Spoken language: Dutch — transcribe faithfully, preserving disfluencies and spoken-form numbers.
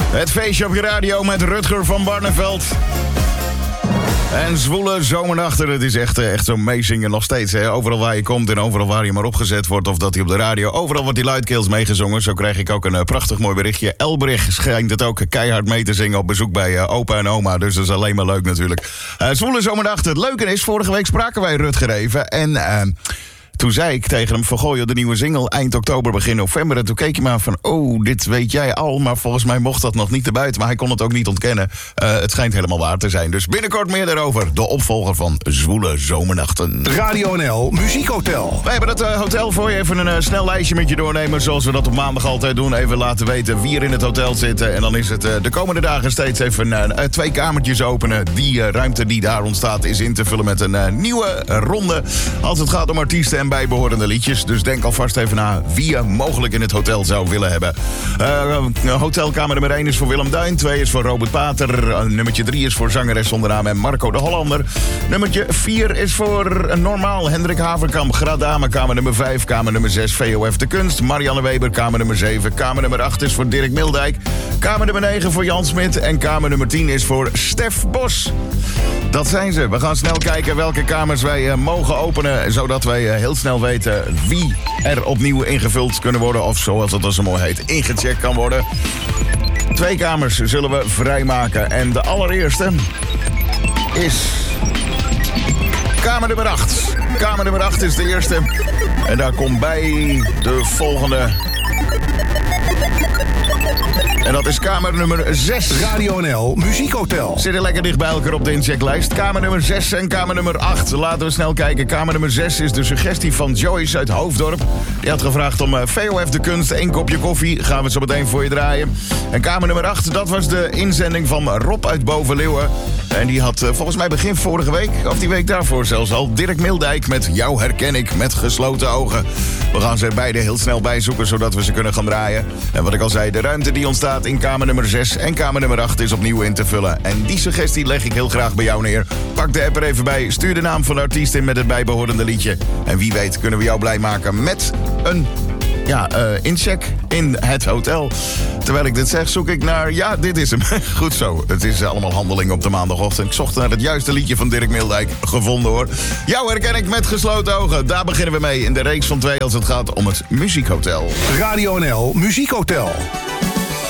Het feestje op je radio met Rutger van Barneveld. En zwoele zomernachten, het is echt, echt zo meezingen nog steeds. Hè? Overal waar je komt en overal waar je maar opgezet wordt... of dat hij op de radio, overal wordt die luidkeels meegezongen. Zo krijg ik ook een uh, prachtig mooi berichtje. Elbrich schijnt het ook keihard mee te zingen op bezoek bij uh, opa en oma. Dus dat is alleen maar leuk natuurlijk. Uh, zwoele zomernachten, het leuke is, vorige week spraken wij Rutger even. En... Uh, Toen zei ik tegen hem van, goh, joh, de nieuwe single eind oktober, begin november. En toen keek hij maar van, oh, dit weet jij al. Maar volgens mij mocht dat nog niet te buiten. Maar hij kon het ook niet ontkennen. Uh, het schijnt helemaal waar te zijn. Dus binnenkort meer daarover. De opvolger van Zwoele Zomernachten. Radio N L Muziekhotel. Wij hebben het uh, hotel voor je. Even een uh, snel lijstje met je doornemen. Zoals we dat op maandag altijd doen. Even laten weten wie er in het hotel zit. En dan is het uh, de komende dagen steeds even uh, uh, twee kamertjes openen. Die uh, ruimte die daar ontstaat is in te vullen met een uh, nieuwe ronde. Als het gaat om artiesten en bijbehorende liedjes. Dus denk alvast even na wie je mogelijk in het hotel zou willen hebben. Uh, hotelkamer nummer één is voor Willem Duin. twee is voor Robert Pater. Uh, nummertje drie is voor zangeres zonder naam en Marco de Hollander. Nummertje vier is voor Normaal Hendrik Haverkamp. Gradame, kamer nummer vijf. Kamer nummer zes, V O F De Kunst. Marianne Weber, kamer nummer zeven. Kamer nummer acht is voor Dirk Mildijk. Kamer nummer negen voor Jan Smit. En kamer nummer tien is voor Stef Bos. Dat zijn ze. We gaan snel kijken welke kamers wij uh, mogen openen, zodat wij uh, heel snel weten wie er opnieuw ingevuld kunnen worden. Of zoals het al zo mooi heet, ingecheckt kan worden. Twee kamers zullen we vrijmaken. En de allereerste is kamer nummer acht. Kamer nummer acht is de eerste. En daar komt bij de volgende. En dat is kamer nummer zes. Radio N L Muziekhotel. Zitten lekker dicht bij elkaar op de inchecklijst. Kamer nummer zes en kamer nummer acht. Laten we snel kijken. Kamer nummer zes is de suggestie van Joyce uit Hoofddorp. Die had gevraagd om uh, V O F De Kunst, één kopje koffie. Gaan we het zo meteen voor je draaien. En kamer nummer acht, dat was de inzending van Rob uit Bovenleeuwen. En die had uh, volgens mij begin vorige week, of die week daarvoor zelfs al, Dirk Mildijk met Jou herken ik met gesloten ogen. We gaan ze er beide heel snel bijzoeken, zodat we ze kunnen gaan draaien. En wat ik al zei, de ruimte die ontstaat in kamer nummer zes en kamer nummer acht is opnieuw in te vullen. En die suggestie leg ik heel graag bij jou neer. Pak de app er even bij, stuur de naam van de artiest in met het bijbehorende liedje. En wie weet kunnen we jou blij maken met een ja, uh, incheck in het hotel. Terwijl ik dit zeg, zoek ik naar... Ja, dit is hem. Goed zo. Het is allemaal handeling op de maandagochtend. Ik zocht naar het juiste liedje van Dirk Mildijk. Gevonden hoor. Jou herken ik met gesloten ogen. Daar beginnen we mee in de reeks van twee als het gaat om het Muziekhotel. Radio N L Muziekhotel.